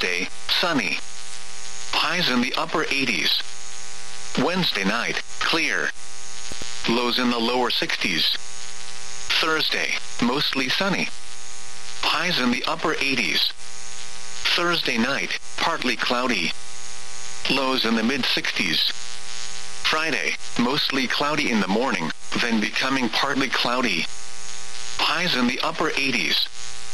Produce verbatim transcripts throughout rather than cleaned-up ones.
Tuesday, sunny. Highs in the upper eighties. Wednesday night, clear. Lows in the lower sixties. Thursday, mostly sunny. Highs in the upper eighties. Thursday night, partly cloudy. Lows in the mid-sixties. Friday, mostly cloudy in the morning, then becoming partly cloudy. Highs in the upper eighties.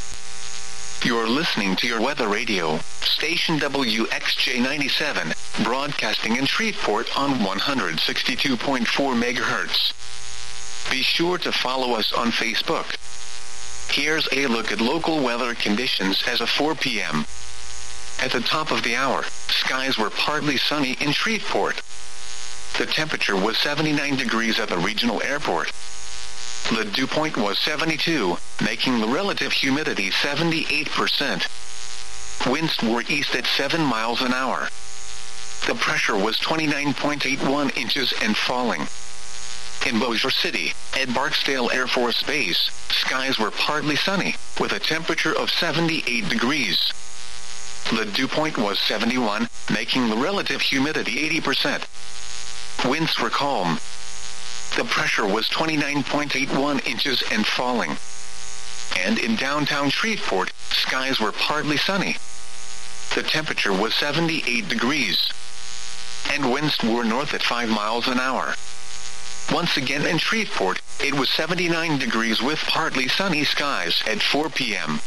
You're listening to your weather radio, station W X J ninety-seven, broadcasting in Shreveport on one hundred sixty-two point four megahertz. Be sure to follow us on Facebook. Here's a look at local weather conditions as of four p.m. At the top of the hour, skies were partly sunny in Shreveport. The temperature was seventy-nine degrees at the regional airport. The dew point was seventy-two, making the relative humidity seventy-eight percent. Winds were east at seven miles an hour. The pressure was twenty-nine point eight one inches and falling. In Bossier City, at Barksdale Air Force Base, skies were partly sunny, with a temperature of seventy-eight degrees. The dew point was seventy-one, making the relative humidity eighty percent. Winds were calm. The pressure was twenty-nine point eight one inches and falling. And in downtown Shreveport, skies were partly sunny. The temperature was seventy-eight degrees. And winds were north at five miles an hour. Once again in Shreveport, it was seventy-nine degrees with partly sunny skies at four p.m.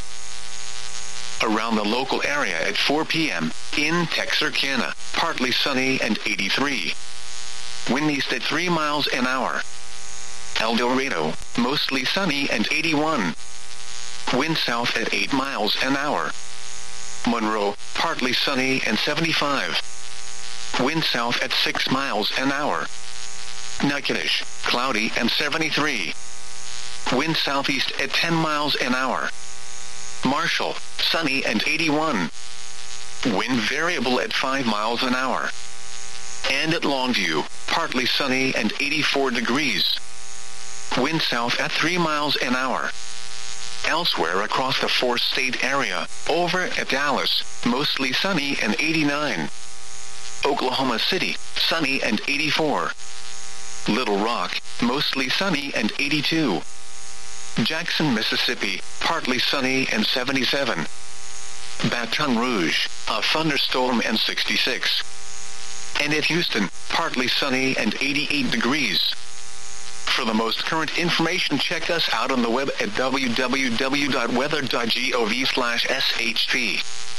Around the local area at four p.m., in Texarkana, partly sunny and eighty-three. Wind east at three miles an hour. El Dorado, mostly sunny and eighty-one. Wind south at eight miles an hour. Monroe, partly sunny and seventy-five. Wind south at six miles an hour. Natchitoches, cloudy and seventy-three. Wind southeast at ten miles an hour. Marshall, sunny and eighty-one. Wind variable at five miles an hour. And at Longview, partly sunny and eighty-four degrees. Wind south at three miles an hour. Elsewhere across the four-state area, over at Dallas, mostly sunny and eighty-nine. Oklahoma City, sunny and eighty-four. Little Rock, mostly sunny and eighty-two. Jackson, Mississippi, partly sunny and seventy-seven. Baton Rouge, a thunderstorm and sixty-six. And at Houston, partly sunny and eighty-eight degrees. For the most current information, check us out on the web at w w w dot weather dot gov slash s h p.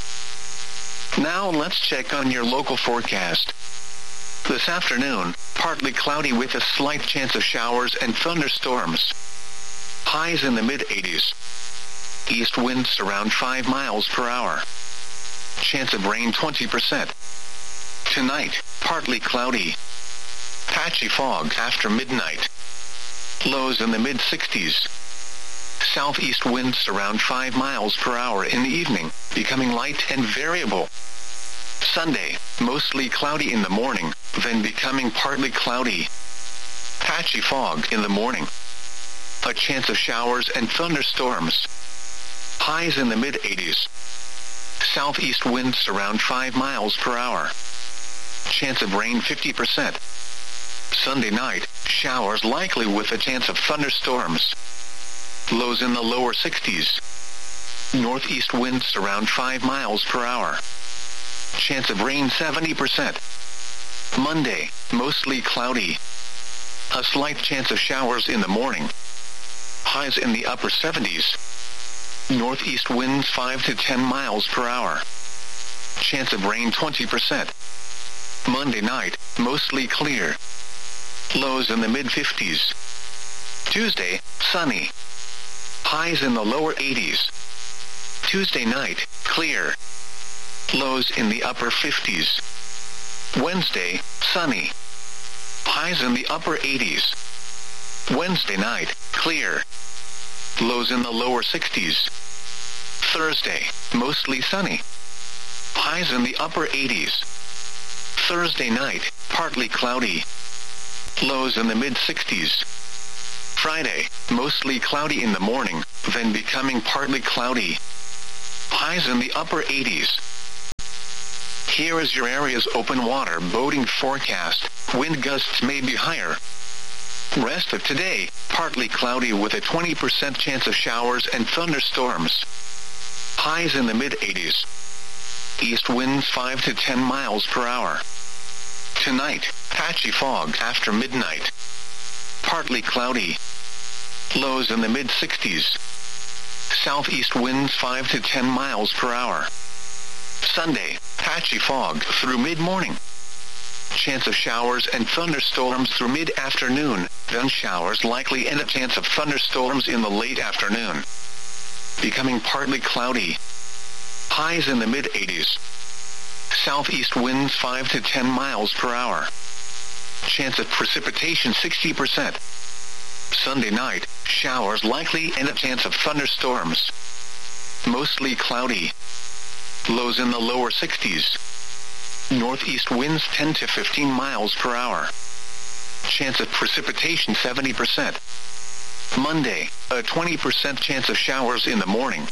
Now let's check on your local forecast. This afternoon, partly cloudy with a slight chance of showers and thunderstorms. Highs in the mid-eighties. East winds around five miles per hour. Chance of rain twenty percent. Tonight, partly cloudy. Patchy fog after midnight. Lows in the mid-sixties. Southeast winds around five miles per hour in the evening, becoming light and variable. Sunday, mostly cloudy in the morning, then becoming partly cloudy. Patchy fog in the morning. A chance of showers and thunderstorms. Highs in the mid-eighties. Southeast winds around five miles per hour. Chance of rain fifty percent. Sunday night, showers likely with a chance of thunderstorms. Lows in the lower sixties. Northeast winds around five miles per hour. Chance of rain seventy percent. Monday, mostly cloudy. A slight chance of showers in the morning. Highs in the upper seventies. Northeast winds five to ten miles per hour. Chance of rain twenty percent. Monday night, mostly clear. Lows in the mid-fifties. Tuesday, sunny. Highs in the lower eighties. Tuesday night, clear. Lows in the upper fifties. Wednesday, sunny. Highs in the upper eighties. Wednesday night, clear. Lows in the lower sixties. Thursday, mostly sunny. Highs in the upper eighties. Thursday night, partly cloudy. Lows in the mid-sixties. Friday, mostly cloudy in the morning, then becoming partly cloudy. Highs in the upper eighties. Here is your area's open water boating forecast. Wind gusts may be higher. Rest of today, partly cloudy with a twenty percent chance of showers and thunderstorms. Highs in the mid eighties. East winds five to ten miles per hour. Tonight, patchy fog after midnight. Partly cloudy. Lows in the mid sixties. Southeast winds five to ten miles per hour. Sunday, patchy fog through mid-morning. Chance of showers and thunderstorms through mid-afternoon, then showers likely and a chance of thunderstorms in the late afternoon. Becoming partly cloudy. Highs in the mid eighties. Southeast winds five to ten miles per hour. Chance of precipitation sixty percent. Sunday night, showers likely and a chance of thunderstorms. Mostly cloudy. Lows in the lower sixties. Northeast winds ten to fifteen miles per hour. Chance of precipitation seventy percent. Monday, a twenty percent chance of showers in the morning.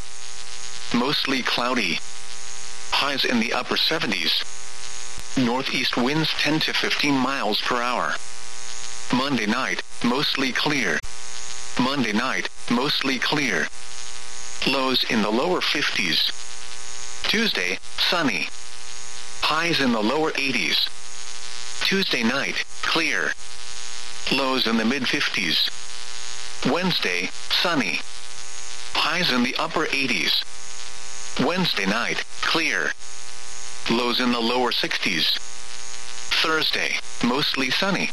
Mostly cloudy. Highs in the upper seventies. Northeast winds ten to fifteen miles per hour. Monday night, mostly clear. Monday night, mostly clear. Lows in the lower fifties. Tuesday, sunny. Highs in the lower eighties. Tuesday night, clear. Lows in the mid fifties. Wednesday, sunny. Highs in the upper eighties. Wednesday night, clear. Lows in the lower sixties. Thursday, mostly sunny.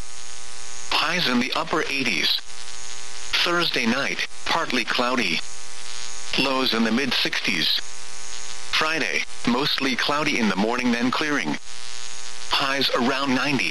Highs in the upper eighties. Thursday night, partly cloudy. Lows in the mid sixties. Friday, mostly cloudy in the morning then clearing. Highs around ninety.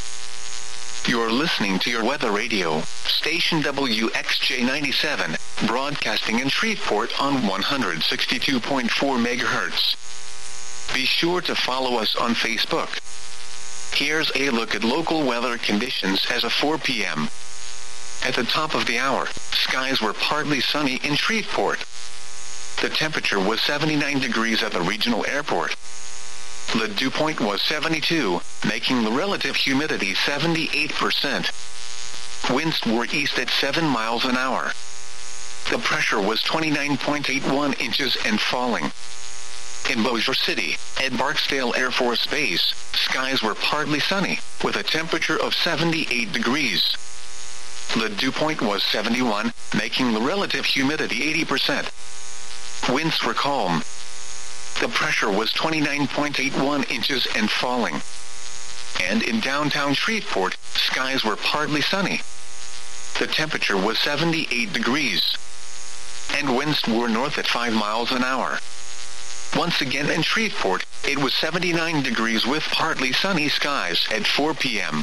You're listening to your weather radio, station W X J ninety-seven, broadcasting in Shreveport on one hundred sixty-two point four megahertz. Be sure to follow us on Facebook. Here's a look at local weather conditions as of four p.m. At the top of the hour, skies were partly sunny in Shreveport. The temperature was seventy-nine degrees at the regional airport. The dew point was seventy-two, making the relative humidity seventy-eight percent. Winds were east at seven miles an hour. The pressure was twenty-nine point eight one inches and falling. In Bossier City, at Barksdale Air Force Base, skies were partly sunny, with a temperature of seventy-eight degrees. The dew point was seventy-one, making the relative humidity eighty percent. Winds were calm. The pressure was twenty-nine point eight one inches and falling. And in downtown Shreveport, skies were partly sunny. The temperature was seventy-eight degrees. And winds were north at five miles an hour. Once again in Shreveport, it was seventy-nine degrees with partly sunny skies at four p.m.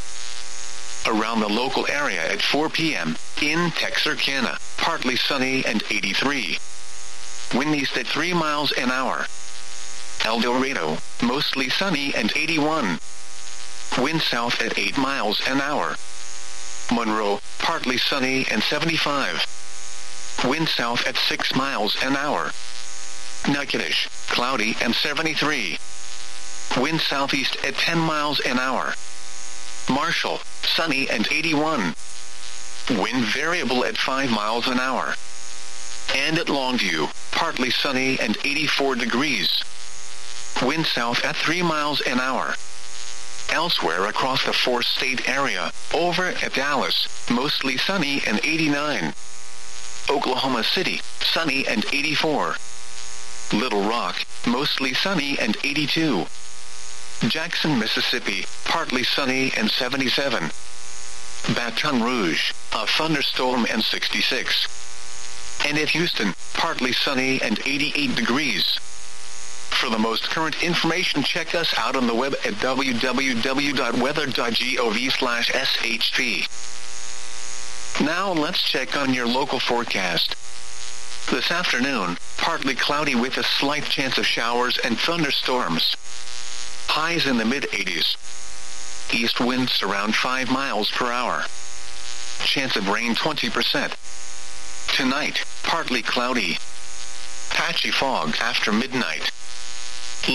Around the local area at four p.m., in Texarkana, partly sunny and eighty-three. Wind east at three miles an hour. El Dorado, mostly sunny and eighty-one. Wind south at eight miles an hour. Monroe, partly sunny and seventy-five. Wind south at six miles an hour. Natchitoches, cloudy and seventy-three. Wind southeast at ten miles an hour. Marshall, sunny and eighty-one. Wind variable at five miles an hour. And at Longview, partly sunny and eighty-four degrees. Wind south at three miles an hour. Elsewhere across the four-state area, over at Dallas, mostly sunny and eighty-nine. Oklahoma City, sunny and eighty-four. Little Rock, mostly sunny and eighty-two. Jackson, Mississippi, partly sunny and seventy-seven. Baton Rouge, a thunderstorm and sixty-six. And at Houston, partly sunny and eighty-eight degrees. For the most current information, check us out on the web at w w w dot weather dot gov slash s h p. Now let's check on your local forecast. This afternoon, partly cloudy with a slight chance of showers and thunderstorms. Highs in the mid eighties. East winds around five miles per hour. Chance of rain twenty percent. Tonight, partly cloudy. Patchy fog after midnight.